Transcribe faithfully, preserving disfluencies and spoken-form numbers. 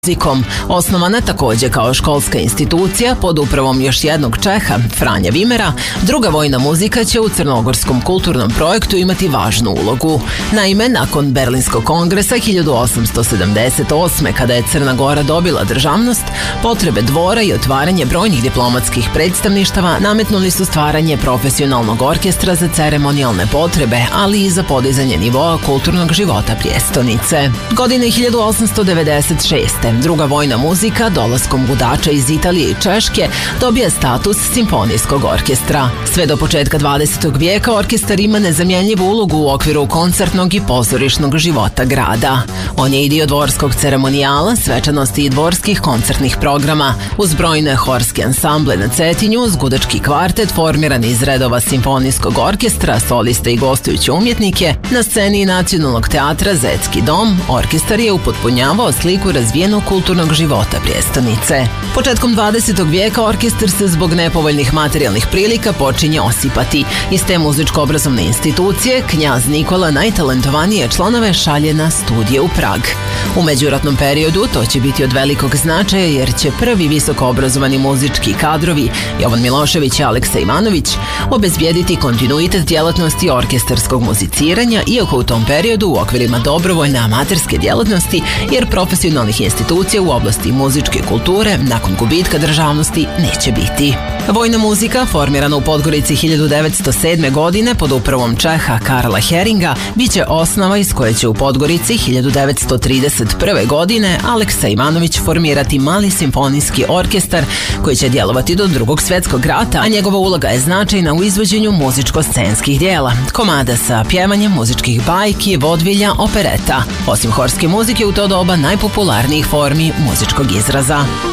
muzikom. Osnovana takođe kao školska institucija pod upravom još jednog Čeha, Franja Vimera, Druga vojna muzika će u crnogorskom kulturnom projektu imati važnu ulogu. Naime, nakon Berlinskog kongresa hiljadu osamsto sedamdeset osme. kada je Crna Gora dobila državnost, potrebe dvora i otvaranje brojnih diplomatskih predstavništava nametnuli su stvaranje profesionalnog orkestra za ceremonijalne potrebe, ali i za podizanje nivoa kulturnog života prijestonice. Godine hiljadu osamsto devedeset šeste. Druga vojna muzika dolaskom gudača iz Italije i Češke dobija status simfonijskog orkestra. Sve do početka dvadesetog vijeka orkestar ima nezamjenjivu ulogu u okviru koncertnog i pozorišnog života grada. On je i dio dvorskog ceremonijala, svečanosti i dvorskih koncertnih programa. Uz brojne horske ansamble na Cetinju, uz gudački kvartet formiran iz redova simfonijskog orkestra, soliste i gostujuće umjetnike, na sceni Nacionalnog teatra Zetski dom, orkestar je upotpunjavao sliku razvijenog kulturnog života prijestonice. Početkom dvadesetog vijeka orkestar se zbog nepovoljnih materijalnih prilika počinje osipati. Iz te muzičko-obrazovne institucije knjaz Nikola najtalentovanije članove šalje na studije u Prag. U međuratnom periodu to će biti od velikog značaja jer će prvi visoko obrazovani muzički kadrovi Jovan Milošević i Aleksa Ivanović obezbijediti kontinuitet djelatnosti orkestarskog muziciranja, iako u tom periodu u okvirima dobrovoljne amaterske djelatnosti jer profesionalnih institucija u oblasti muzičke kulture nakon gubitka državnosti neće biti. Vojna muzika, formirana u Podgorici hiljadu devetsto sedme. godine pod upravom Čeha Karla Heringa, bit će osnova iz koje će u Podgorici hiljadu devetsto trideset prve. godine Aleksa Ivanović formirati mali simfonijski orkestar koji će djelovati do Drugog svjetskog rata, a njegova uloga je značajna u izvođenju muzičko-scenskih dijela, komada sa pjevanjem muzičkih bajki, vodvilja, opereta. Osim horske muzike u to doba najpopularnijih formi muzičkog izraza.